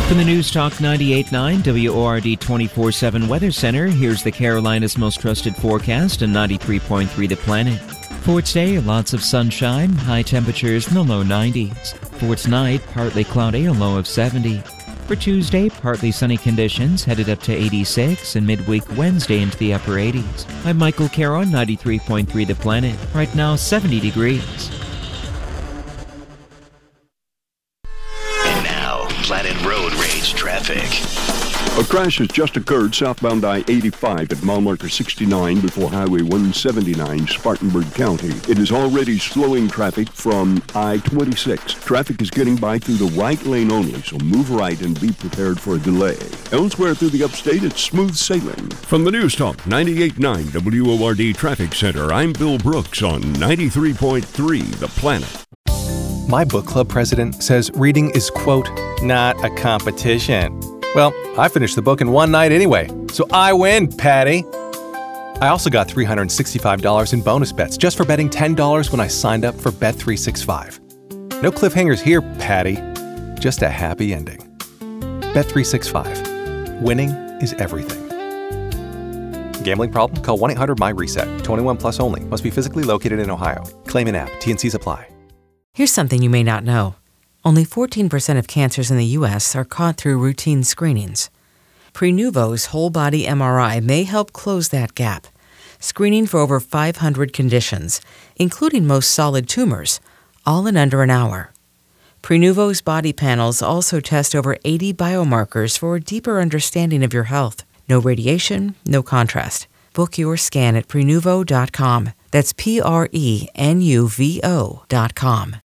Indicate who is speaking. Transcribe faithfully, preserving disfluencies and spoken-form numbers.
Speaker 1: From the News Talk ninety-eight point nine W O R D twenty-four seven Weather Center, here's the Carolinas' most trusted forecast and ninety-three point three The Planet. For today, lots of sunshine, high temperatures in the low nineties. For tonight, partly cloudy, a low of seventy. For Tuesday, partly sunny conditions, headed up to eighty-six, and midweek Wednesday into the upper eighties. I'm Michael Caro on ninety-three point three The Planet. Right now, seventy degrees.
Speaker 2: Planet Road Rage traffic.
Speaker 3: A crash has just occurred southbound I eighty-five at mile marker sixty-nine before Highway one seventy-nine, Spartanburg County. It is already slowing traffic from I twenty-six. Traffic is getting by through the right lane only, so move right and be prepared for a delay. Elsewhere through the upstate, it's smooth sailing. From the News Talk ninety-eight point nine W O R D Traffic Center, I'm Bill Brooks on ninety-three point three The Planet.
Speaker 4: My book club president says reading is, quote, not a competition. Well, I finished the book in one night anyway, so I win, Patty. I also got three hundred sixty-five dollars in bonus bets just for betting ten dollars when I signed up for Bet three sixty-five. No cliffhangers here, Patty. Just a happy ending. Bet three sixty-five. Winning is everything. Gambling problem? Call one eight hundred M Y reset. twenty-one plus only. Must be physically located in Ohio. Claim in app. T N Cs apply.
Speaker 5: Here's something you may not know. Only fourteen percent of cancers in the U S are caught through routine screenings. Prenuvo's whole-body M R I may help close that gap, screening for over five hundred conditions, including most solid tumors, all in under an hour. Prenuvo's body panels also test over eighty biomarkers for a deeper understanding of your health. No radiation, no contrast. Book your scan at Prenuvo dot com. That's P R E N U V O dot com.